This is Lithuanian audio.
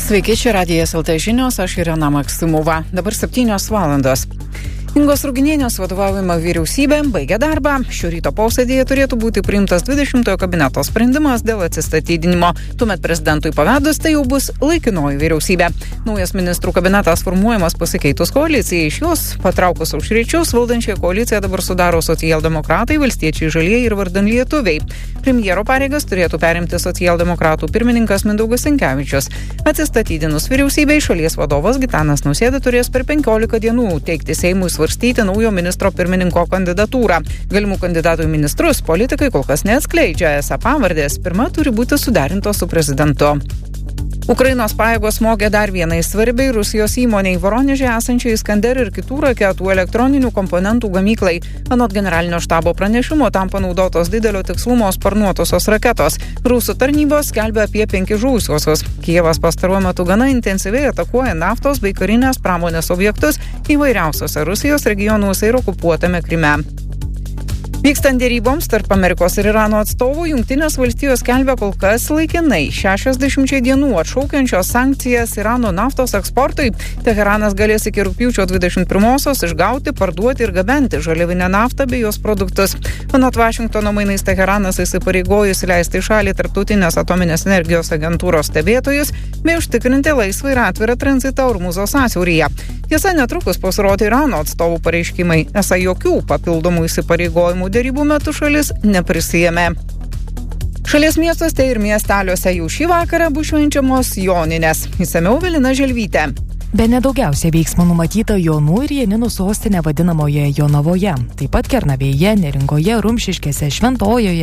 Sveiki, čia Radijas LT žinios, aš Irena Maksimova. Dabar 7 valandos. Ingos Ruginienės vadovaujama vyriausybė baigia darbą. Šio ryto posėdėje turėtų būti priimtas 20-ojo kabineto sprendimas dėl atsistatydinimo. Tuomet prezidentui pavedus tai jau bus laikinoji vyriausybė. Naujas ministrų kabinetas formuojamas pasikeitus koalicijai. Iš jos patraukus Aušriečius valdančiąją koaliciją dabar sudaro socialdemokratai, valstiečiai žalieji ir vardan lietuviai. Premjero pareigas turėtų perimti socialdemokratų pirmininkas Mindaugas Sinkevičius. Atsistatydinus vyriausybei šalies vadovas Gitanas Nausėda turės per 15 dienų teikti Seimui svarstyti naujo ministro pirmininko kandidatūrą. Galimų kandidatų į ministrus politikai kol kas neatskleidžia, esą pavardės pirma turi būti suderintos su prezidentu. Ukrainos pajėgos smogė dar vienai svarbiai Rusijos įmoniai Voroneže esančiai Iskander ir kitų raketų elektroninių komponentų gamyklai. Anot generalinio štabo pranešimo tam panaudotos didelio tikslumo sparnuotosios raketos. Rusų tarnybos skelbia apie 5 žuvusiuosius. Kijevas pastaruoju metu gana intensyviai atakuoja naftos bei karinės pramonės objektus įvairiausiose Rusijos regionuose ir okupuotame Kryme. Vykstant deryboms tarp Amerikos ir Irano atstovų, Jungtinės valstijos skelbia kol kas laikinai 60 dienų atšaukiančios sankcijas Irano naftos eksportui. Teheranas galės iki rugpjūčio 21-osios išgauti, parduoti ir gabenti žaliavinę naftą bei jos produktus. Anot Vašingtono mainais Teheranas įsipareigojo įsileisti į šalį Tarptautinės atominės energijos agentūros stebėtojus bei užtikrinti laisvą ir atvirą tranzitą Ormuzo sąsiauryje. Tiesa, netrukus pasirodė Irano atstovų pareiškimai, esą jokių papildomų įsipareigojimų derybų metu šalis neprisijėmė. Šalies miestuose ir miesteliuose jau šį vakarą bus švenčiamos Joninės. Išsamiau Evelina Želvytė. Bene daugiausia veiksmų numatyta Jonų ir Janinų sostinė vadinamoje Jonavoje. Taip pat Kernavėje, Neringoje, Rumšiškėse, Šventojoje,